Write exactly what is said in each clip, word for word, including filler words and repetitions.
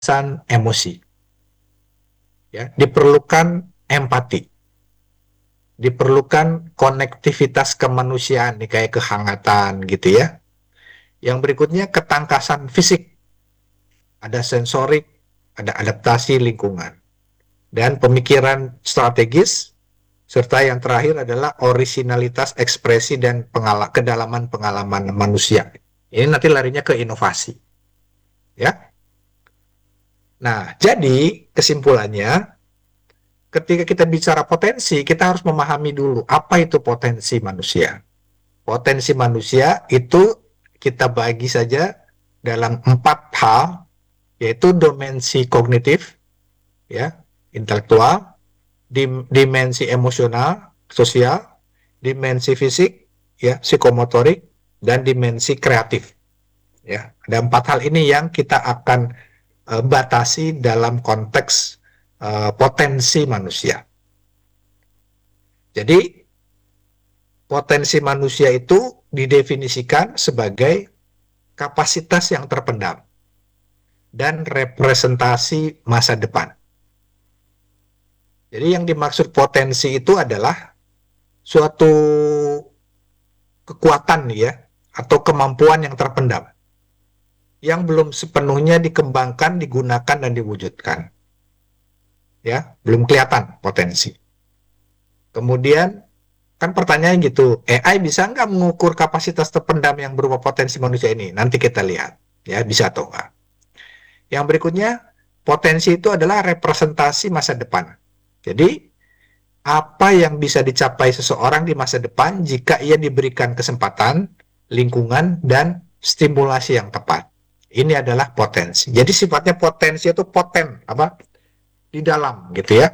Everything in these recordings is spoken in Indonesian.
kecerdasan emosi, ya, diperlukan empati, diperlukan konektivitas kemanusiaan, nih kayak kehangatan gitu ya. Yang berikutnya ketangkasan fisik, ada sensorik, ada adaptasi lingkungan, dan pemikiran strategis, serta yang terakhir adalah orisinalitas ekspresi dan pengala kedalaman pengalaman manusia. Ini nanti larinya ke inovasi, ya. Nah, jadi kesimpulannya, ketika kita bicara potensi, kita harus memahami dulu apa itu potensi manusia. Potensi manusia itu kita bagi saja dalam empat hal, yaitu dimensi kognitif, ya, intelektual, dim dimensi emosional, sosial, dimensi fisik, ya, psikomotorik, dan dimensi kreatif. Ya, ada empat hal ini yang kita akan uh, batasi dalam konteks uh, potensi manusia. Jadi potensi manusia itu didefinisikan sebagai kapasitas yang terpendam dan representasi masa depan. Jadi yang dimaksud potensi itu adalah suatu kekuatan ya, atau kemampuan yang terpendam, yang belum sepenuhnya dikembangkan, digunakan, dan diwujudkan. Ya, belum kelihatan potensi. Kemudian, kan pertanyaan gitu, A I bisa nggak mengukur kapasitas terpendam yang berupa potensi manusia ini? Nanti kita lihat, ya, bisa atau nggak. Yang berikutnya, potensi itu adalah representasi masa depan. Jadi, apa yang bisa dicapai seseorang di masa depan jika ia diberikan kesempatan, lingkungan, dan stimulasi yang tepat. Ini adalah potensi. Jadi sifatnya potensi itu poten, apa? Di dalam, gitu ya.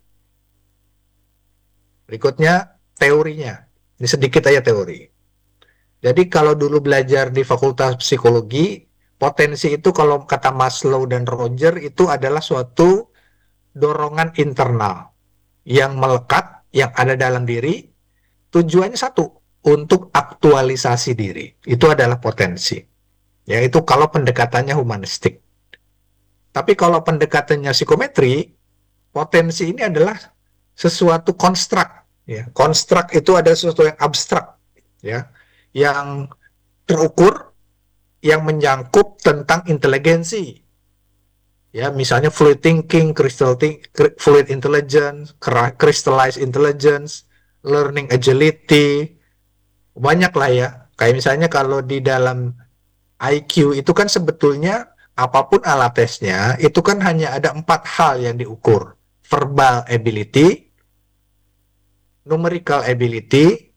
Berikutnya, teorinya. Ini sedikit aja teori. Jadi kalau dulu belajar di Fakultas Psikologi, potensi itu kalau kata Maslow dan Roger itu adalah suatu dorongan internal yang melekat, yang ada dalam diri, tujuannya satu, untuk aktualisasi diri. Itu adalah potensi. Yaitu kalau pendekatannya humanistik. Tapi kalau pendekatannya psikometri, potensi ini adalah sesuatu konstruk. Ya. Konstruk itu ada sesuatu yang abstrak, ya, yang terukur, yang menyangkut tentang inteligensi. Ya, misalnya fluid thinking, crystal think, fluid intelligence, crystallized intelligence, learning agility, banyak lah ya. Kayak misalnya kalau di dalam I Q itu kan sebetulnya apapun alat tesnya, itu kan hanya ada empat hal yang diukur. Verbal ability, numerical ability,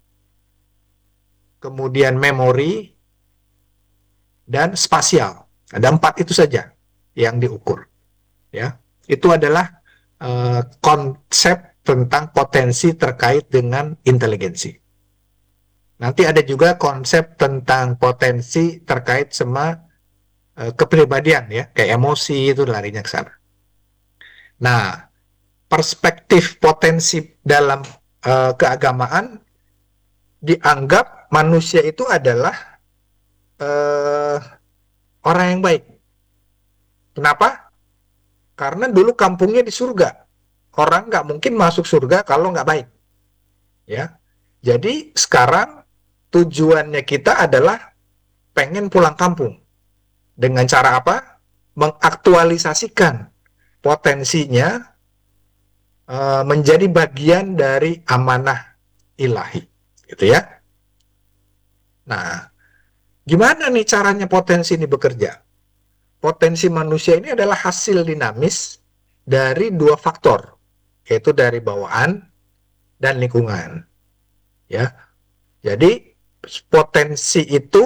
kemudian memory, dan spasial. Ada empat itu saja yang diukur. Ya, itu adalah uh, konsep tentang potensi terkait dengan inteligensi. Nanti ada juga konsep tentang potensi terkait sama uh, kepribadian ya, kayak emosi itu larinya ke sana. Nah, perspektif potensi dalam uh, keagamaan dianggap manusia itu adalah uh, orang yang baik. Kenapa? Karena dulu kampungnya di surga. Orang nggak mungkin masuk surga kalau nggak baik. Ya, jadi sekarang tujuannya kita adalah pengen pulang kampung. Dengan cara apa? Mengaktualisasikan potensinya uh, menjadi bagian dari amanah ilahi. Gitu ya. Nah, gimana nih caranya potensi ini bekerja? Potensi manusia ini adalah hasil dinamis dari dua faktor, yaitu dari bawaan dan lingkungan. Ya, jadi potensi itu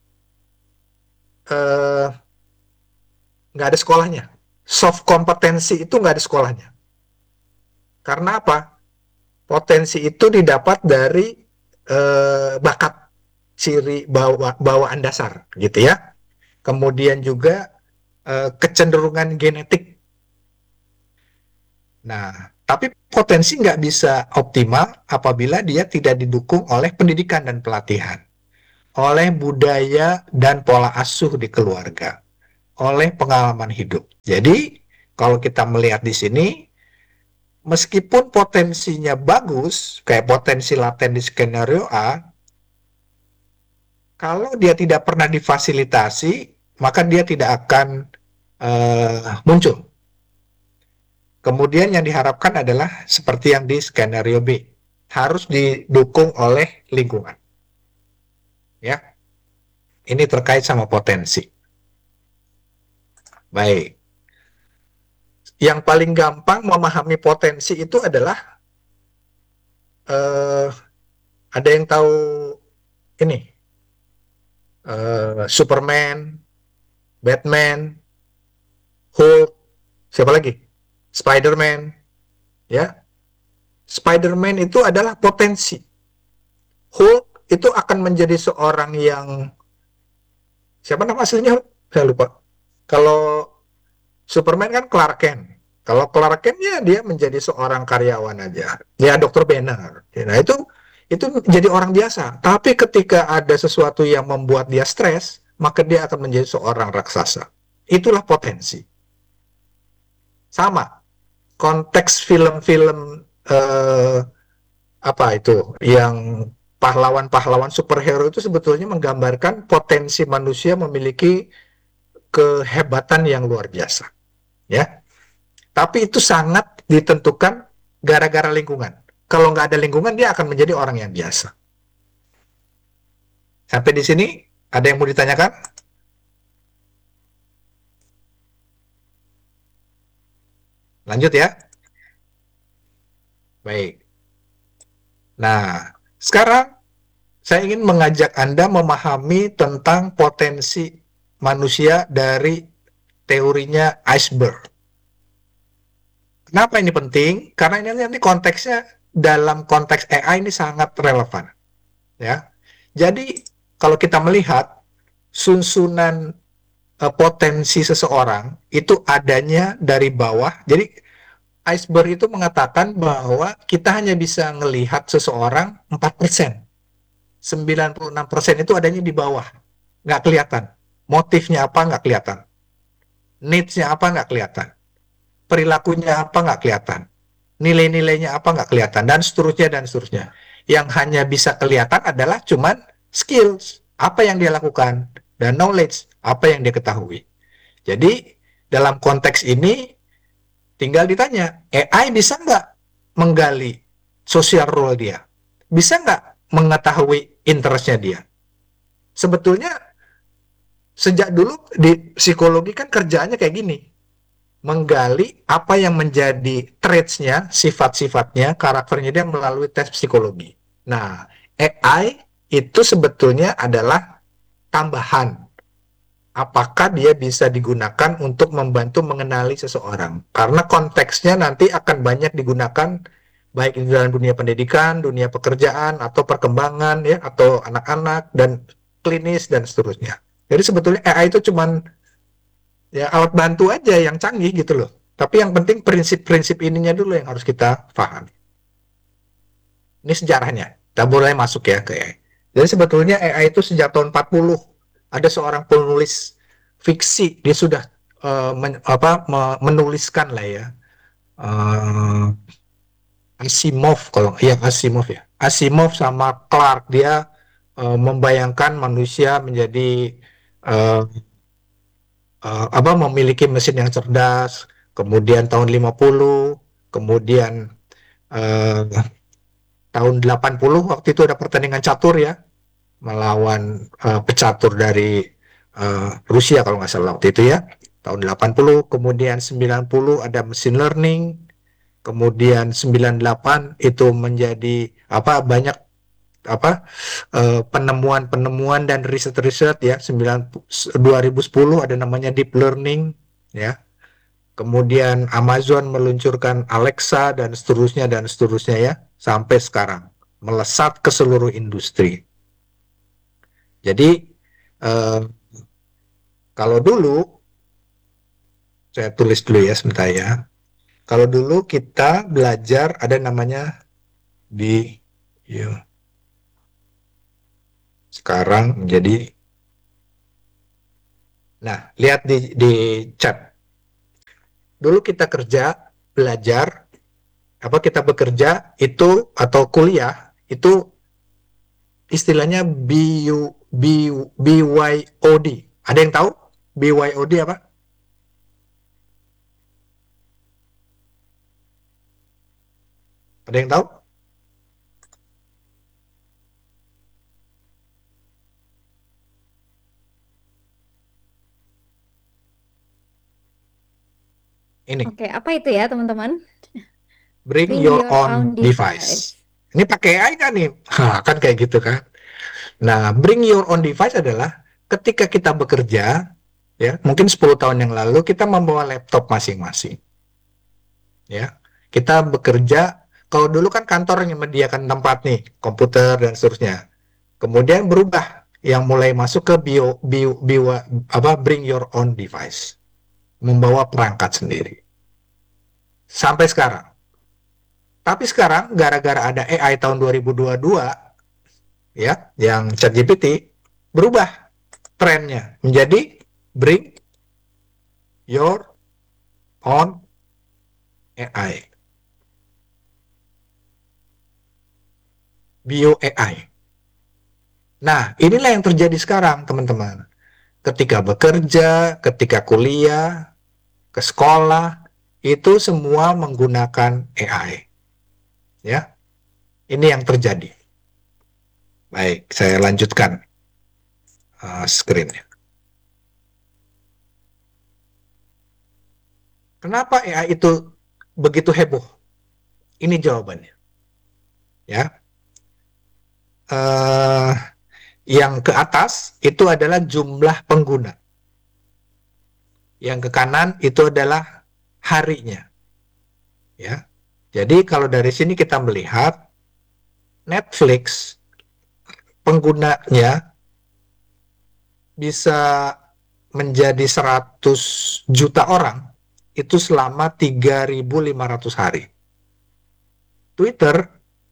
eh, nggak ada sekolahnya. Soft kompetensi itu nggak ada sekolahnya. Karena apa? Potensi itu didapat dari eh, bakat, ciri bawa, bawaan dasar, gitu ya. Kemudian juga eh, kecenderungan genetik. Nah, tapi potensi nggak bisa optimal apabila dia tidak didukung oleh pendidikan dan pelatihan, oleh budaya dan pola asuh di keluarga, oleh pengalaman hidup. Jadi, kalau kita melihat di sini, meskipun potensinya bagus, kayak potensi laten di skenario A, kalau dia tidak pernah difasilitasi, maka dia tidak akan uh, muncul. Kemudian yang diharapkan adalah seperti yang di skenario B, harus didukung oleh lingkungan. Ya, ini terkait sama potensi. Baik. Yang paling gampang memahami potensi itu adalah uh, ada yang tahu ini uh, Superman, Batman, Hulk, siapa lagi? Spider-Man, ya. Spider-Man itu adalah potensi. Hulk itu akan menjadi seorang yang siapa nama aslinya? Saya lupa. Kalau Superman kan Clark Kent. Kalau Clark Kent ya dia menjadi seorang karyawan aja. Ya dokter Banner. Nah itu itu jadi orang biasa. Tapi ketika ada sesuatu yang membuat dia stres, maka dia akan menjadi seorang raksasa. Itulah potensi. Sama konteks film-film eh, apa itu yang pahlawan-pahlawan superhero itu sebetulnya menggambarkan potensi manusia memiliki kehebatan yang luar biasa, ya. Tapi itu sangat ditentukan gara-gara lingkungan. Kalau nggak ada lingkungan, dia akan menjadi orang yang biasa. Sampai di sini, ada yang mau ditanyakan? Lanjut ya. Baik. Nah, sekarang saya ingin mengajak Anda memahami tentang potensi manusia dari teorinya iceberg. Kenapa ini penting? Karena ini nanti konteksnya dalam konteks A I ini sangat relevan, ya. Jadi kalau kita melihat susunan uh, potensi seseorang itu adanya dari bawah. Jadi iceberg itu mengatakan bahwa kita hanya bisa melihat seseorang empat persen. sembilan puluh enam persen itu adanya di bawah. Nggak kelihatan. Motifnya apa nggak kelihatan. Needs-nya apa nggak kelihatan. Perilakunya apa nggak kelihatan. Nilai-nilainya apa nggak kelihatan. Dan seterusnya dan seterusnya. Yang hanya bisa kelihatan adalah cuman skills. Apa yang dia lakukan. Dan knowledge. Apa yang dia ketahui. Jadi dalam konteks ini tinggal ditanya, A I bisa nggak menggali social role dia? Bisa nggak mengetahui interestnya dia? Sebetulnya sejak dulu di psikologi kan kerjaannya kayak gini, menggali apa yang menjadi traits-nya, sifat-sifatnya, karakternya dia melalui tes psikologi. Nah, A I itu sebetulnya adalah tambahan. Apakah dia bisa digunakan untuk membantu mengenali seseorang? Karena konteksnya nanti akan banyak digunakan baik di dalam dunia pendidikan, dunia pekerjaan, atau perkembangan, ya, atau anak-anak dan klinis dan seterusnya. Jadi sebetulnya A I itu cuman ya alat bantu aja yang canggih gitu loh. Tapi yang penting prinsip-prinsip ininya dulu yang harus kita pahami. Ini sejarahnya. Kita boleh masuk ya ke A I. Jadi sebetulnya A I itu sejak tahun empat puluh ada seorang penulis fiksi, dia sudah uh, men, apa, menuliskan lah ya. Uh, Asimov kalau ya Asimov ya. Asimov sama Clark dia uh, membayangkan manusia menjadi uh, uh, apa memiliki mesin yang cerdas, kemudian tahun lima puluh, kemudian uh, tahun delapan puluh waktu itu ada pertandingan catur ya melawan uh, pecatur dari uh, Rusia kalau nggak salah waktu itu ya tahun delapan puluh, kemudian sembilan puluh ada machine learning, kemudian sembilan puluh delapan itu menjadi apa banyak apa uh, penemuan-penemuan dan riset-riset ya sembilan dua ribu sepuluh ada namanya deep learning ya. Kemudian Amazon meluncurkan Alexa dan seterusnya dan seterusnya ya sampai sekarang melesat ke seluruh industri. Jadi eh, kalau dulu saya tulis dulu ya sebentar ya. Kalau dulu kita belajar ada namanya di ya, sekarang menjadi Nah, lihat di, di chat. Dulu kita kerja, belajar, apa kita bekerja itu atau kuliah itu istilahnya B U, B, BYOD. Ada yang tahu B Y O D apa? Ada yang tahu? Ini, Oke, apa itu ya teman-teman? bring Bring your your own own device. device. Ini pakai A I kan nih? Ha, kan kayak gitu kan. Nah, bring your own device adalah ketika kita bekerja, ya, mungkin sepuluh tahun yang lalu kita membawa laptop masing-masing, ya. Kita bekerja, kalau dulu kan kantor yang menyediakan tempat nih, komputer dan seterusnya. Kemudian berubah yang mulai masuk ke bio, bio, bio apa bring your own device, membawa perangkat sendiri. Sampai sekarang. Tapi sekarang gara-gara ada A I tahun dua ribu dua puluh dua ya, yang ChatGPT berubah trennya menjadi bring your own A I, bio A I. Nah, inilah yang terjadi sekarang, teman-teman. Ketika bekerja, ketika kuliah, ke sekolah, itu semua menggunakan A I. Ya, ini yang terjadi. Baik, saya lanjutkan uh, screen-nya. Kenapa A I itu begitu heboh? Ini jawabannya. Ya, uh, yang ke atas itu adalah jumlah pengguna. Yang ke kanan itu adalah harinya. Ya, jadi kalau dari sini kita melihat Netflix penggunanya bisa menjadi seratus juta orang itu selama tiga ribu lima ratus hari. Twitter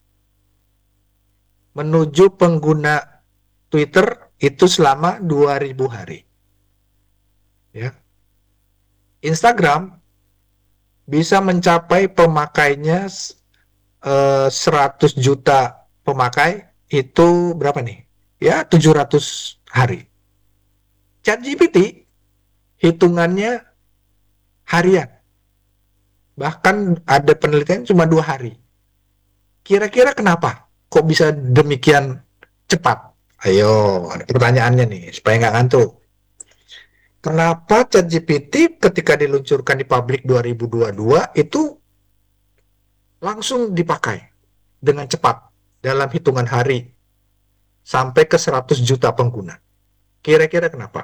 menuju pengguna Twitter itu selama dua ribu hari. Ya. Instagram bisa mencapai pemakainya eh, seratus juta pemakai itu berapa nih? Ya, tujuh ratus hari. ChatGPT hitungannya harian. Bahkan ada penelitian cuma dua hari. Kira-kira kenapa? Kok bisa demikian cepat? Ayo, pertanyaannya nih, supaya nggak ngantuk. Kenapa ChatGPT ketika diluncurkan di publik dua ribu dua puluh dua itu langsung dipakai dengan cepat dalam hitungan hari sampai ke seratus juta pengguna? Kira-kira kenapa?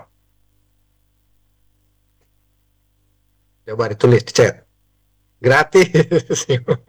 Coba ditulis di chat. Gratis.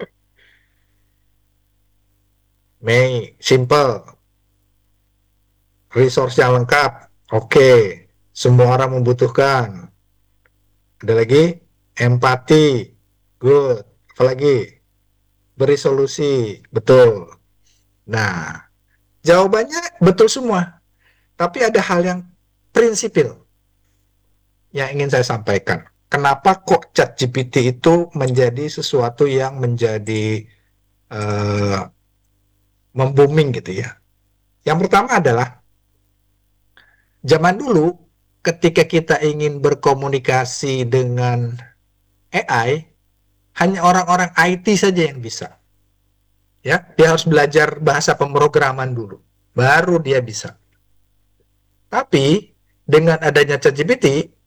Mei, simple. Resource yang lengkap. Oke. Semua orang membutuhkan. Ada lagi? Empati. Good. Apalagi? Beri solusi. Betul. Nah, jawabannya betul semua. Tapi ada hal yang prinsipil yang ingin saya sampaikan. Kenapa kok ChatGPT itu menjadi sesuatu yang menjadi uh, membooming gitu ya. Yang pertama adalah zaman dulu ketika kita ingin berkomunikasi dengan A I, hanya orang-orang I T saja yang bisa. Ya, dia harus belajar bahasa pemrograman dulu, baru dia bisa. Tapi dengan adanya ChatGPT,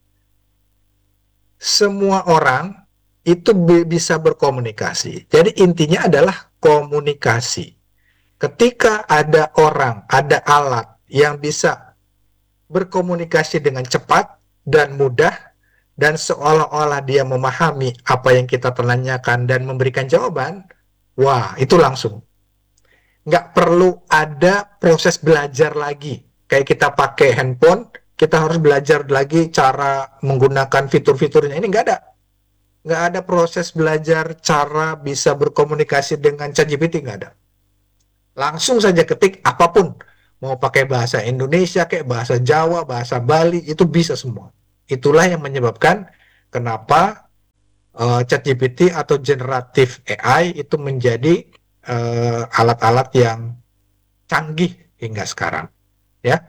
semua orang itu bisa berkomunikasi. Jadi intinya adalah komunikasi. Ketika ada orang, ada alat yang bisa berkomunikasi dengan cepat dan mudah, dan seolah-olah dia memahami apa yang kita tanyakan dan memberikan jawaban, wah, itu langsung. Nggak perlu ada proses belajar lagi. Kayak kita pakai handphone, kita harus belajar lagi cara menggunakan fitur-fiturnya. Ini nggak ada. Nggak ada proses belajar cara bisa berkomunikasi dengan ChatGPT, nggak ada. Langsung saja ketik apapun. Mau pakai bahasa Indonesia, kayak bahasa Jawa, bahasa Bali, itu bisa semua. Itulah yang menyebabkan kenapa uh, ChatGPT atau generatif A I itu menjadi uh, alat-alat yang canggih hingga sekarang. Ya,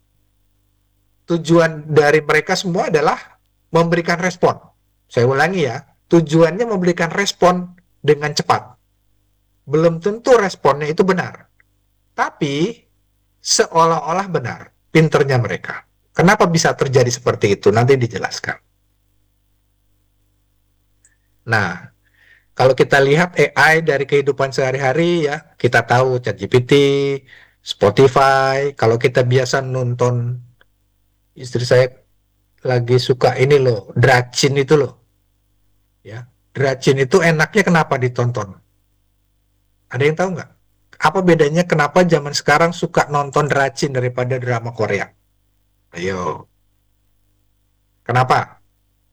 tujuan dari mereka semua adalah memberikan respon. Saya ulangi ya, tujuannya memberikan respon dengan cepat. Belum tentu responnya itu benar, tapi seolah-olah benar, pinternya mereka. Kenapa bisa terjadi seperti itu? Nanti dijelaskan. Nah, kalau kita lihat A I dari kehidupan sehari-hari ya, kita tahu ChatGPT, Spotify, kalau kita biasa nonton, istri saya lagi suka ini loh, Dracin itu loh. Ya, Dracin itu enaknya kenapa ditonton? Ada yang tahu nggak? Apa bedanya kenapa zaman sekarang suka nonton Dracin daripada drama Korea? Ayo, kenapa?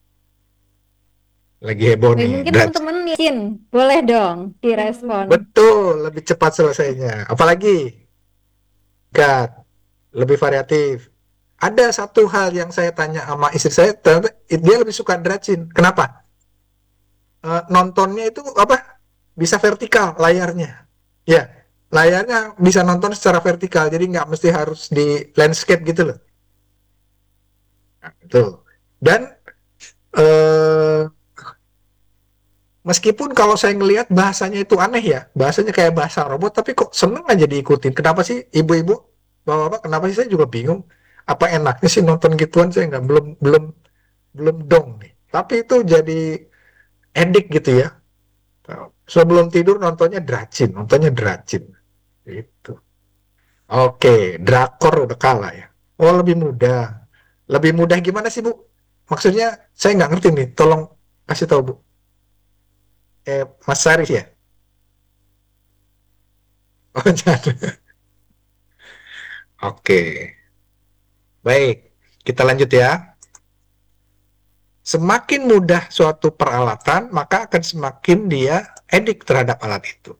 Lagi heboh Wih, nih, mungkin Dracin. teman-teman yakin, boleh dong direspon. Betul, lebih cepat selesainya. Apalagi, God, lebih variatif. Ada satu hal yang saya tanya sama istri saya, ternyata dia lebih suka Dracin. Kenapa? Eh, nontonnya itu apa? Bisa vertikal layarnya. Ya, layarnya bisa nonton secara vertikal, jadi nggak mesti harus di landscape gitu loh. Nah, itu. Dan eh, meskipun kalau saya ngelihat bahasanya itu aneh ya, bahasanya kayak bahasa robot, tapi kok seneng aja diikutin. Kenapa sih ibu-ibu, bapak-bapak? Kenapa sih saya juga bingung. Apa enaknya sih nonton gituan? Saya nggak belum belum belum dong nih. Tapi itu jadi edik gitu ya. Sebelum tidur nontonnya Dracin, nontonnya Dracin. Itu. Oke, drakor udah kalah ya. Oh, lebih mudah. Lebih mudah gimana sih, Bu? Maksudnya saya nggak ngerti nih. Tolong kasih tahu, Bu. Eh, Mas Saris ya? Oh, jangan. Oke. Baik, kita lanjut ya. Semakin mudah suatu peralatan, maka akan semakin dia edik terhadap alat itu.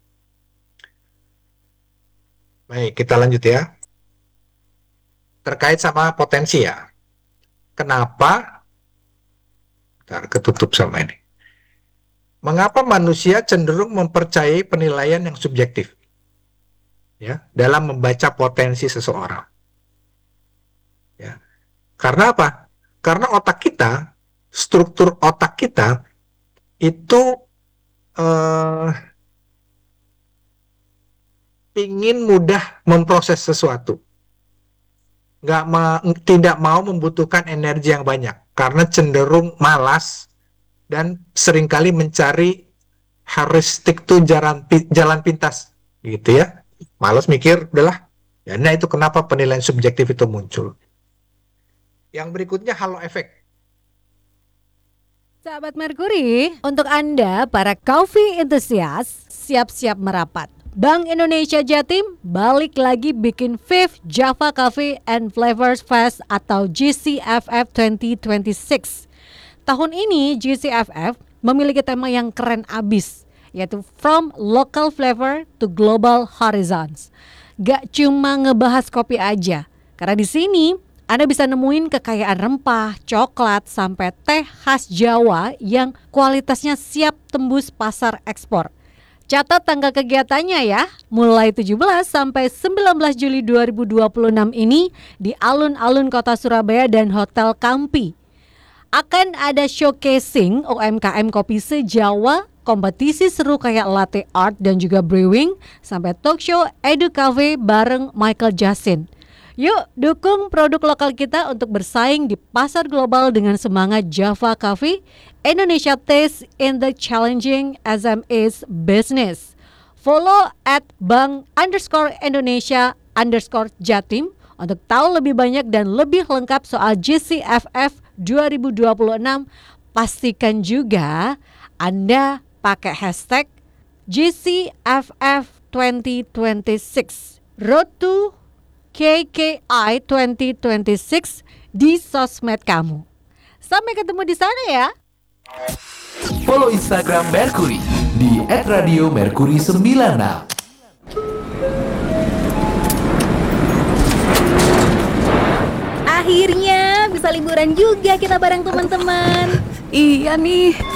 Baik, kita lanjut ya. Terkait sama potensi ya. Kenapa? Bentar, ketutup sama ini. Mengapa manusia cenderung mempercayai penilaian yang subjektif? Ya, dalam membaca potensi seseorang. Ya. Karena apa? Karena otak kita, struktur otak kita itu eh, ingin mudah memproses sesuatu, nggak ma tidak mau membutuhkan energi yang banyak karena cenderung malas dan seringkali mencari heuristik tuh jalan jalan pintas gitu ya, malas mikir udahlah ya. Nah, itu kenapa penilaian subjektif itu muncul. Yang berikutnya halo efek. Sahabat Merkuri, untuk Anda para coffee enthusiast, siap-siap merapat. Bank Indonesia Jatim balik lagi bikin fifth Java Coffee and Flavors Fest atau G C F F dua ribu dua puluh enam. Tahun ini G C F F memiliki tema yang keren abis, yaitu From Local Flavor to Global Horizons. Gak cuma ngebahas kopi aja, karena di sini Anda bisa nemuin kekayaan rempah, coklat, sampai teh khas Jawa yang kualitasnya siap tembus pasar ekspor. Catat tanggal kegiatannya ya, mulai tujuh belas sampai sembilan belas Juli dua ribu dua puluh enam ini di alun-alun kota Surabaya dan Hotel Kampi. Akan ada showcasing U M K M kopi se-Jawa, kompetisi seru kayak latte art dan juga brewing, sampai talk show Edu Cafe bareng Michael Jasin. Yuk dukung produk lokal kita untuk bersaing di pasar global dengan semangat Java Coffee, Indonesia Taste in the Challenging S M Es Business. Follow at bank underscore Indonesia underscore Jatim untuk tahu lebih banyak dan lebih lengkap soal G C F F dua ribu dua puluh enam. Pastikan juga Anda pakai hashtag G C F F dua ribu dua puluh enam Road to K K I dua ribu dua puluh enam di sosmed kamu. Sampai ketemu di sana ya. Follow Instagram Merkuri di et radio merkuri sembilan enam. Akhirnya bisa liburan juga kita bareng teman-teman. Iya nih,